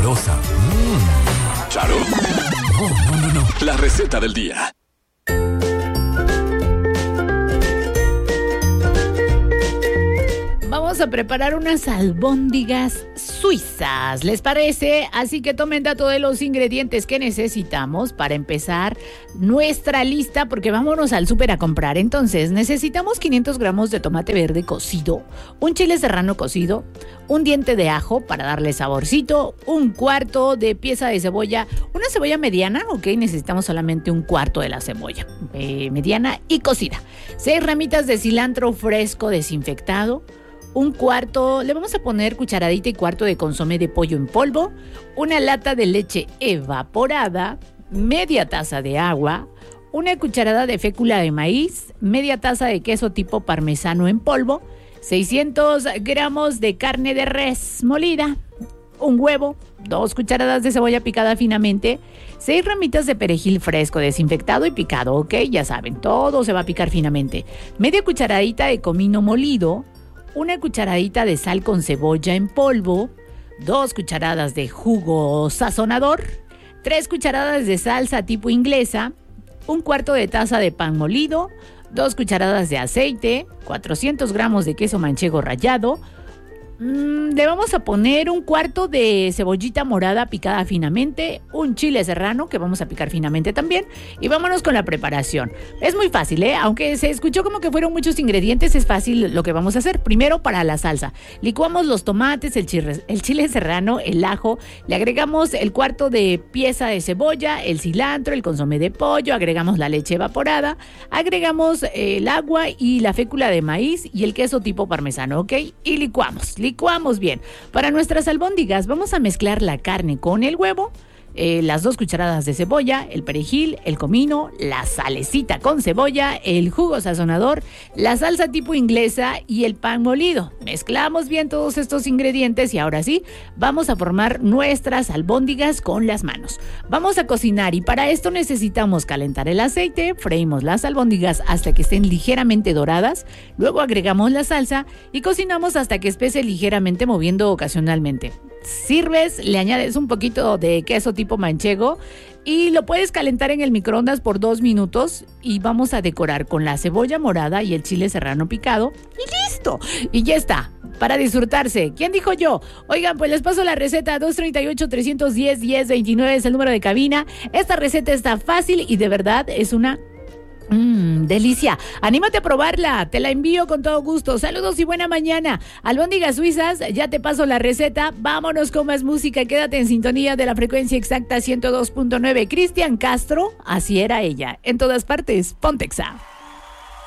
sabrosa. ¿Charo? No. La receta del día. Vamos a preparar unas albóndigas suizas, ¿les parece? Así que tomen dato de los ingredientes que necesitamos para empezar nuestra lista, porque vámonos al súper a comprar. Entonces, necesitamos 500 gramos de tomate verde cocido, un chile serrano cocido, un diente de ajo para darle saborcito, un cuarto de pieza de cebolla, una cebolla mediana, ok, necesitamos solamente un cuarto de la cebolla mediana y cocida, 6 ramitas de cilantro fresco desinfectado, un cuarto, le vamos a poner cucharadita y cuarto de consomé de pollo en polvo, una lata de leche evaporada, media taza de agua, una cucharada de fécula de maíz, media taza de queso tipo parmesano en polvo, 600 gramos de carne de res molida, un huevo, 2 cucharadas de cebolla picada finamente, 6 ramitas de perejil fresco desinfectado y picado, ok, ya saben, todo se va a picar finamente, media cucharadita de comino molido, una cucharadita de sal con cebolla en polvo, 2 cucharadas de jugo sazonador, 3 cucharadas de salsa tipo inglesa, un cuarto de taza de pan molido, 2 cucharadas de aceite, 400 gramos de queso manchego rallado. Le vamos a poner un cuarto de cebollita morada picada finamente, un chile serrano que vamos a picar finamente también, y vámonos con la preparación. Es muy fácil, aunque se escuchó como que fueron muchos ingredientes, es fácil lo que vamos a hacer. Primero, para la salsa, licuamos los tomates, el chile serrano, el ajo, le agregamos el cuarto de pieza de cebolla, el cilantro, el consomé de pollo, agregamos la leche evaporada, agregamos el agua y la fécula de maíz y el queso tipo parmesano, ¿ok? Y licuamos bien. Para nuestras albóndigas vamos a mezclar la carne con el huevo, las 2 cucharadas de cebolla, el perejil, el comino, la salecita con cebolla, el jugo sazonador, la salsa tipo inglesa y el pan molido. Mezclamos bien todos estos ingredientes y ahora sí, vamos a formar nuestras albóndigas con las manos. Vamos a cocinar y para esto necesitamos calentar el aceite, freímos las albóndigas hasta que estén ligeramente doradas, luego agregamos la salsa y cocinamos hasta que espese ligeramente moviendo ocasionalmente. Sirves, le añades un poquito de queso tipo manchego y lo puedes calentar en el microondas por 2 minutos y vamos a decorar con la cebolla morada y el chile serrano picado y listo, y ya está, para disfrutarse. ¿Quién dijo yo? Oigan, pues les paso la receta. 238-310-1029 es el número de cabina. Esta receta está fácil y de verdad es una delicia. Anímate a probarla, te la envío con todo gusto. Saludos y buena mañana. Albóndigas suizas, ya te paso la receta. Vámonos con más música. Quédate en sintonía de la frecuencia exacta 102.9. Cristian Castro, así era ella. En todas partes, Pontexa.